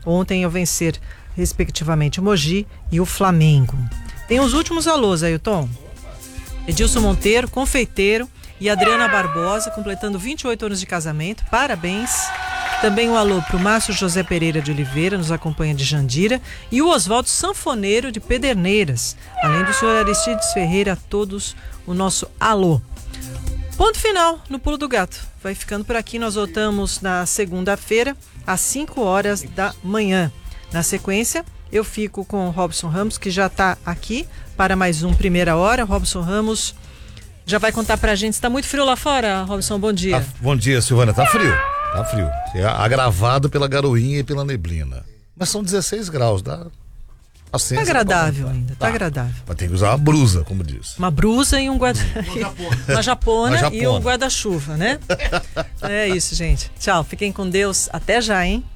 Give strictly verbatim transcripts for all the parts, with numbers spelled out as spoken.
ontem ao vencer, respectivamente, o Mogi e o Flamengo. Tem os últimos alôs, Ailton. Edilson Monteiro, confeiteiro, e Adriana Barbosa, completando vinte e oito anos de casamento. Parabéns. Também um alô para o Márcio José Pereira de Oliveira, nos acompanha de Jandira, e o Oswaldo Sanfoneiro de Pederneiras. Além do senhor Aristides Ferreira, a todos o nosso alô. Ponto final no Pulo do Gato. Vai ficando por aqui, nós voltamos na segunda-feira, às cinco horas da manhã. Na sequência, eu fico com o Robson Ramos, que já está aqui para mais um Primeira Hora. Robson Ramos já vai contar pra gente. Está muito frio lá fora, Robson? Bom dia. Tá, bom dia, Silvana. Tá frio. Tá frio. É agravado pela garoinha e pela neblina. Mas são dezesseis graus, dá paciência. Tá agradável ainda, tá, tá agradável. Mas tem que usar uma blusa, como diz. Uma blusa e um guarda... uma japona, uma japona e um guarda-chuva, né? É isso, gente. Tchau, fiquem com Deus. Até já, hein?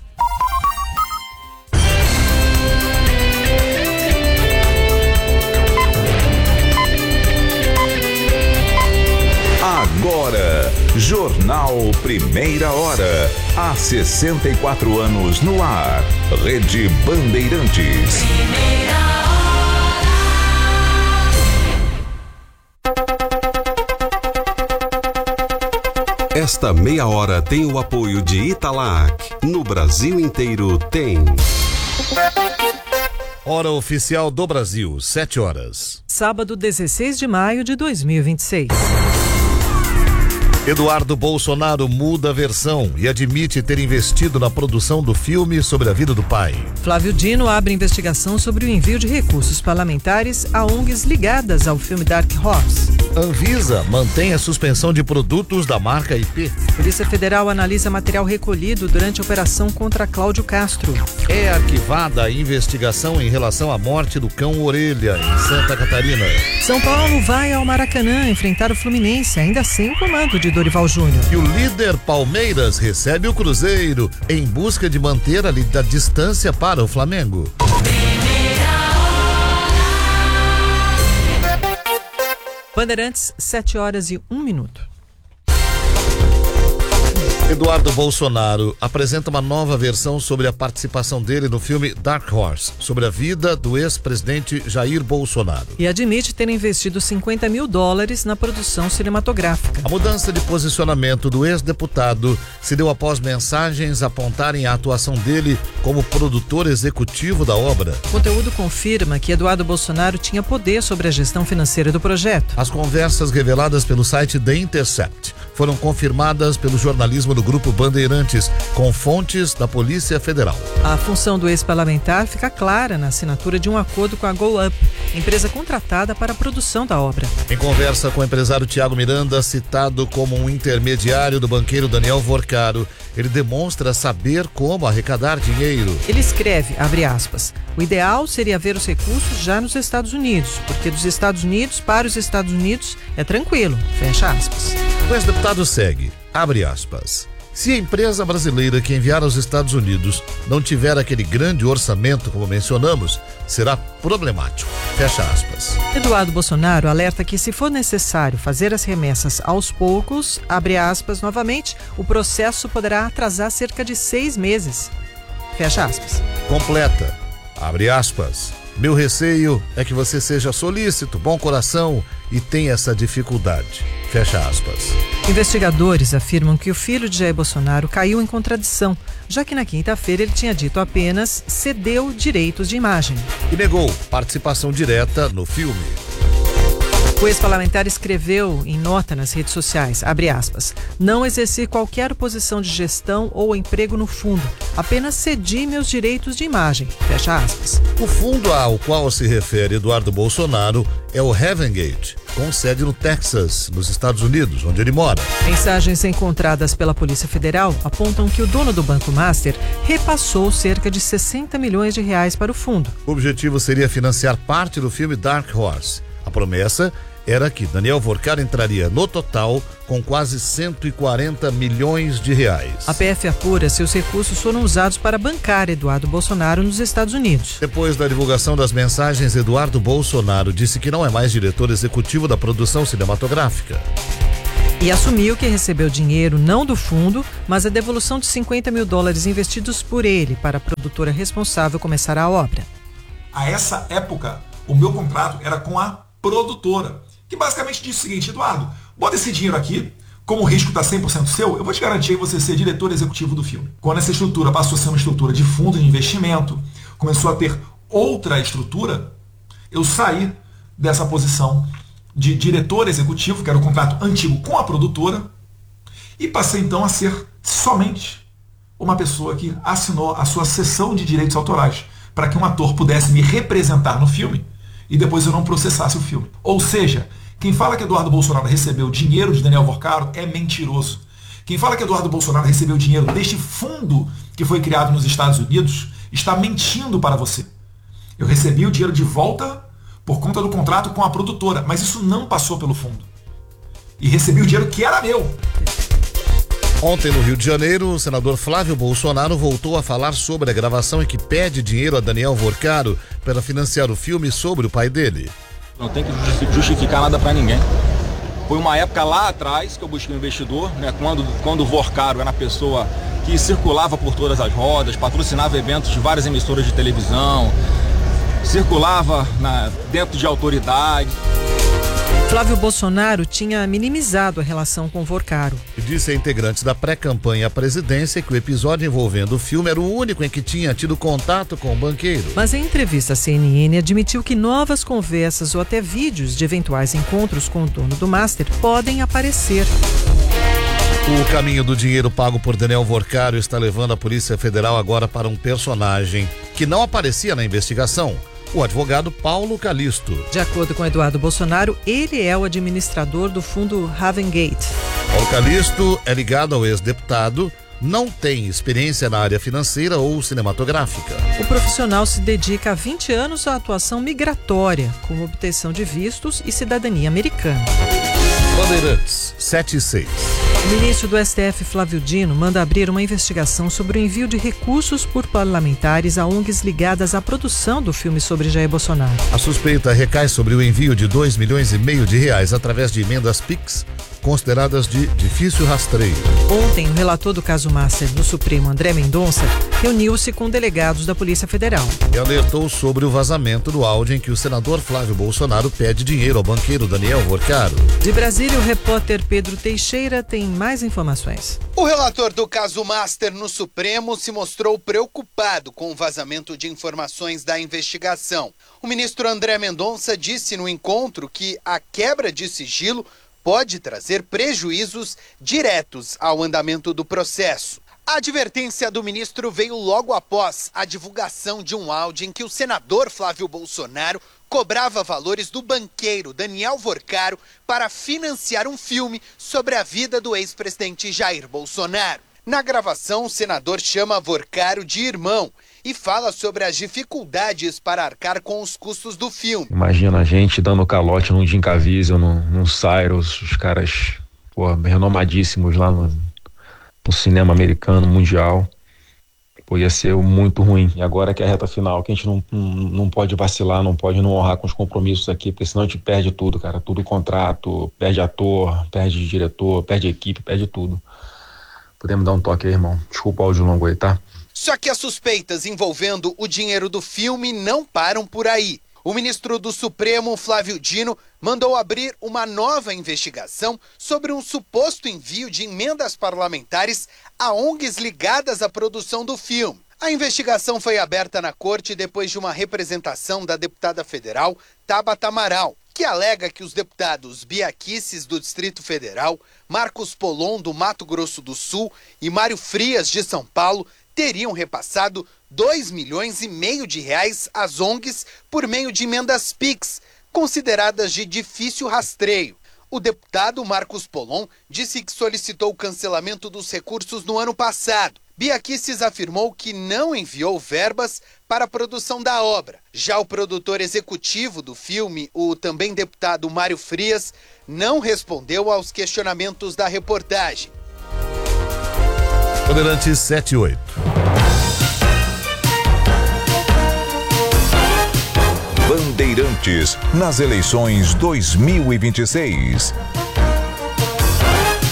Agora, Jornal Primeira Hora. Há sessenta e quatro anos no ar. Rede Bandeirantes. Primeira hora. Esta meia hora tem o apoio de Italac. No Brasil inteiro tem. Hora oficial do Brasil, sete horas. Sábado, dezesseis de maio de dois mil e vinte e seis. Eduardo Bolsonaro muda a versão e admite ter investido na produção do filme sobre a vida do pai. Flávio Dino abre investigação sobre o envio de recursos parlamentares a O N Gs ligadas ao filme Dark Horse. Anvisa mantém a suspensão de produtos da marca I P. Polícia Federal analisa material recolhido durante a operação contra Cláudio Castro. É arquivada a investigação em relação à morte do cão Orelha, em Santa Catarina. São Paulo vai ao Maracanã enfrentar o Fluminense, ainda sem o comando de Dorival Júnior. E o líder Palmeiras recebe o Cruzeiro em busca de manter a, a distância para o Flamengo. Bandeirantes, sete horas e um minuto. Eduardo Bolsonaro apresenta uma nova versão sobre a participação dele no filme Dark Horse, sobre a vida do ex-presidente Jair Bolsonaro. E admite ter investido cinquenta mil dólares na produção cinematográfica. A mudança de posicionamento do ex-deputado se deu após mensagens apontarem a atuação dele como produtor executivo da obra. O conteúdo confirma que Eduardo Bolsonaro tinha poder sobre a gestão financeira do projeto. As conversas reveladas pelo site The Intercept foram confirmadas pelo jornalismo do Grupo Bandeirantes, com fontes da Polícia Federal. A função do ex-parlamentar fica clara na assinatura de um acordo com a Go Up, empresa contratada para a produção da obra. Em conversa com o empresário Tiago Miranda, citado como um intermediário do banqueiro Daniel Vorcaro, ele demonstra saber como arrecadar dinheiro. Ele escreve, abre aspas, o ideal seria ver os recursos já nos Estados Unidos, porque dos Estados Unidos para os Estados Unidos é tranquilo, fecha aspas. O ex-deputado segue, abre aspas. Se a empresa brasileira que enviar aos Estados Unidos não tiver aquele grande orçamento, como mencionamos, será problemático. Fecha aspas. Eduardo Bolsonaro alerta que, se for necessário fazer as remessas aos poucos, abre aspas novamente, o processo poderá atrasar cerca de seis meses. Fecha aspas. Completa, abre aspas. Meu receio é que você seja solícito, bom coração e tenha essa dificuldade. Fecha aspas. Investigadores afirmam que o filho de Jair Bolsonaro caiu em contradição, já que na quinta-feira ele tinha dito apenas cedeu direitos de imagem. E negou participação direta no filme. O ex-parlamentar escreveu em nota nas redes sociais, abre aspas, não exerci qualquer posição de gestão ou emprego no fundo, apenas cedi meus direitos de imagem, fecha aspas. O fundo ao qual se refere Eduardo Bolsonaro é o Heaven Gate, com sede no Texas, nos Estados Unidos, onde ele mora. Mensagens encontradas pela Polícia Federal apontam que o dono do Banco Master repassou cerca de sessenta milhões de reais para o fundo. O objetivo seria financiar parte do filme Dark Horse. A promessa era que Daniel Vorcaro entraria no total com quase cento e quarenta milhões de reais. A P F apura se os recursos foram usados para bancar Eduardo Bolsonaro nos Estados Unidos. Depois da divulgação das mensagens, Eduardo Bolsonaro disse que não é mais diretor executivo da produção cinematográfica. E assumiu que recebeu dinheiro não do fundo, mas a devolução de cinquenta mil dólares investidos por ele para a produtora responsável começar a obra. A essa época, o meu contrato era com a produtora, que basicamente disse o seguinte: Eduardo, bota esse dinheiro aqui, como o risco está cem por cento seu, eu vou te garantir você ser diretor executivo do filme. Quando essa estrutura passou a ser uma estrutura de fundo de investimento, começou a ter outra estrutura, eu saí dessa posição de diretor executivo, que era o contrato antigo com a produtora, e passei então a ser somente uma pessoa que assinou a sua cessão de direitos autorais para que um ator pudesse me representar no filme e depois eu não processasse o filme. Ou seja, quem fala que Eduardo Bolsonaro recebeu dinheiro de Daniel Vorcaro é mentiroso. Quem fala que Eduardo Bolsonaro recebeu dinheiro deste fundo que foi criado nos Estados Unidos está mentindo para você. Eu recebi o dinheiro de volta por conta do contrato com a produtora, mas isso não passou pelo fundo. E recebi o dinheiro que era meu. Ontem, no Rio de Janeiro, o senador Flávio Bolsonaro voltou a falar sobre a gravação em que pede dinheiro a Daniel Vorcaro para financiar o filme sobre o pai dele. Não tem que justificar nada para ninguém. Foi uma época lá atrás que eu busquei um investidor, né, quando, quando o Vorcaro era a pessoa que circulava por todas as rodas, patrocinava eventos de várias emissoras de televisão, circulava na, dentro de autoridade. Flávio Bolsonaro tinha minimizado a relação com Vorcaro. E disse a integrantes da pré-campanha à presidência que o episódio envolvendo o filme era o único em que tinha tido contato com o banqueiro. Mas em entrevista à C N N admitiu que novas conversas ou até vídeos de eventuais encontros com o dono do Master podem aparecer. O caminho do dinheiro pago por Daniel Vorcaro está levando a Polícia Federal agora para um personagem que não aparecia na investigação. O advogado Paulo Calisto. De acordo com Eduardo Bolsonaro, ele é o administrador do fundo Havengate. Paulo Calisto é ligado ao ex-deputado, não tem experiência na área financeira ou cinematográfica. O profissional se dedica há vinte anos à atuação migratória, com obtenção de vistos e cidadania americana. Bandeirantes, sete e seis. O ministro do S T F, Flávio Dino, manda abrir uma investigação sobre o envio de recursos por parlamentares a O N Gs ligadas à produção do filme sobre Jair Bolsonaro. A suspeita recai sobre o envio de dois milhões e meio de reais através de emendas Pix, consideradas de difícil rastreio. Ontem, o relator do caso Master do Supremo, André Mendonça, reuniu-se com delegados da Polícia Federal. E alertou sobre o vazamento do áudio em que o senador Flávio Bolsonaro pede dinheiro ao banqueiro Daniel Vorcaro. De Brasília, o repórter Pedro Teixeira tem mais informações. O relator do caso Master no Supremo se mostrou preocupado com o vazamento de informações da investigação. O ministro André Mendonça disse no encontro que a quebra de sigilo pode trazer prejuízos diretos ao andamento do processo. A advertência do ministro veio logo após a divulgação de um áudio em que o senador Flávio Bolsonaro cobrava valores do banqueiro Daniel Vorcaro para financiar um filme sobre a vida do ex-presidente Jair Bolsonaro. Na gravação, o senador chama Vorcaro de irmão e fala sobre as dificuldades para arcar com os custos do filme. Imagina a gente dando calote num Jim Caviezel, num, num Cyrus, os caras pô, renomadíssimos lá no, no cinema americano, mundial. Pô, ia ser muito ruim. E agora que é a reta final, que a gente não, não, não pode vacilar, não pode não honrar com os compromissos aqui, porque senão a gente perde tudo, cara. Tudo contrato, perde ator, perde diretor, perde equipe, perde tudo. Podemos dar um toque aí, irmão. Desculpa o áudio longo aí, tá? Só que as suspeitas envolvendo o dinheiro do filme não param por aí. O ministro do Supremo, Flávio Dino, mandou abrir uma nova investigação sobre um suposto envio de emendas parlamentares a O N Gs ligadas à produção do filme. A investigação foi aberta na corte depois de uma representação da deputada federal Tabata Amaral, que alega que os deputados Bia Kicis, do Distrito Federal, Marcos Polon, do Mato Grosso do Sul e Mário Frias, de São Paulo, teriam repassado dois milhões e meio de reais às O N Gs por meio de emendas Pix, consideradas de difícil rastreio. O deputado Marcos Polon disse que solicitou o cancelamento dos recursos no ano passado. Bia Kicis afirmou que não enviou verbas para a produção da obra. Já o produtor executivo do filme, o também deputado Mário Frias, não respondeu aos questionamentos da reportagem. Bandeirantes sete e oito. Bandeirantes nas eleições dois mil e vinte e seis.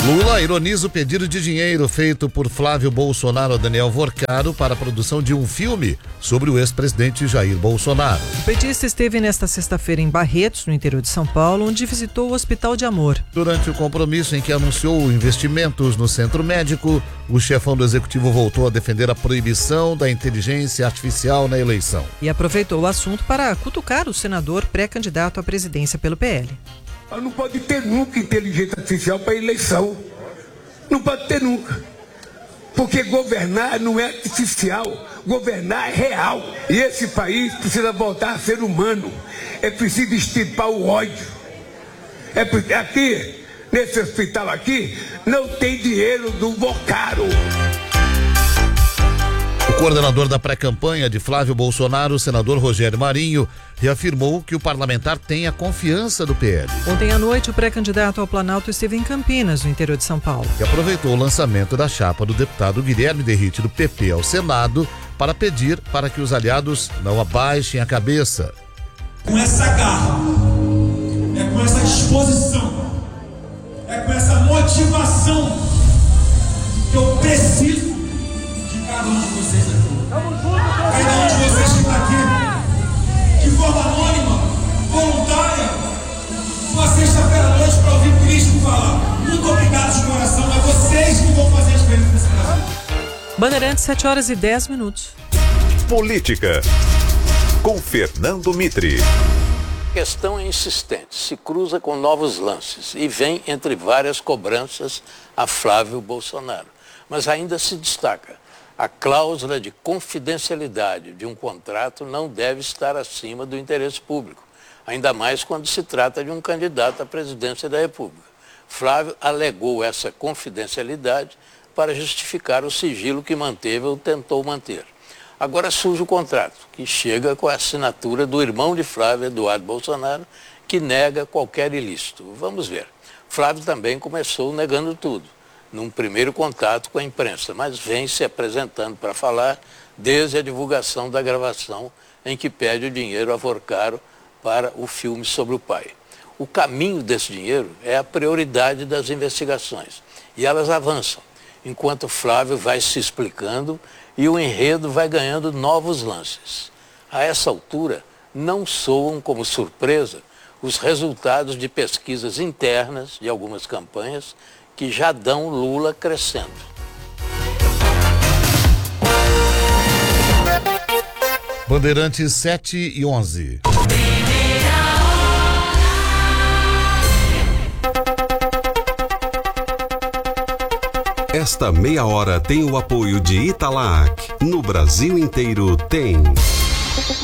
Lula ironiza o pedido de dinheiro feito por Flávio Bolsonaro a Daniel Vorcaro para a produção de um filme sobre o ex-presidente Jair Bolsonaro. O petista esteve nesta sexta-feira em Barretos, no interior de São Paulo, onde visitou o Hospital de Amor. Durante o compromisso em que anunciou investimentos no centro médico, o chefão do executivo voltou a defender a proibição da inteligência artificial na eleição. E aproveitou o assunto para cutucar o senador pré-candidato à presidência pelo P L. Não pode ter nunca inteligência artificial para eleição. Não pode ter nunca. Porque governar não é artificial. Governar é real. E esse país precisa voltar a ser humano. É preciso extirpar o ódio. É porque aqui, nesse hospital aqui, não tem dinheiro do Vorcaro. O coordenador da pré-campanha de Flávio Bolsonaro, o senador Rogério Marinho, reafirmou que o parlamentar tem a confiança do P L. Ontem à noite, o pré-candidato ao Planalto esteve em Campinas, no interior de São Paulo. E aproveitou o lançamento da chapa do deputado Guilherme Derrite do P P ao Senado para pedir para que os aliados não abaixem a cabeça. Com essa garra, é com essa disposição, é com essa motivação que eu preciso de cada um de vocês aqui. Cada um de vocês que está aqui, de forma anônima, voluntária, uma sexta-feira à noite para ouvir Cristo falar. Muito obrigado de coração, é vocês que vão fazer a diferença nesse Brasil. Bandeirantes, sete horas e dez minutos. Política, com Fernando Mitre. A questão é insistente, se cruza com novos lances e vem entre várias cobranças a Flávio Bolsonaro. Mas ainda se destaca, a cláusula de confidencialidade de um contrato não deve estar acima do interesse público, ainda mais quando se trata de um candidato à presidência da República. Flávio alegou essa confidencialidade para justificar o sigilo que manteve ou tentou manter. Agora surge o contrato, que chega com a assinatura do irmão de Flávio, Eduardo Bolsonaro, que nega qualquer ilícito. Vamos ver. Flávio também começou negando tudo, num primeiro contato com a imprensa, mas vem se apresentando para falar desde a divulgação da gravação em que pede o dinheiro a Vorcaro para o filme sobre o pai. O caminho desse dinheiro é a prioridade das investigações, e elas avançam, enquanto Flávio vai se explicando e o enredo vai ganhando novos lances. A essa altura, não soam como surpresa os resultados de pesquisas internas de algumas campanhas que já dão Lula crescendo. Bandeirantes sete e onze. Esta meia hora tem o apoio de Italac. No Brasil inteiro tem.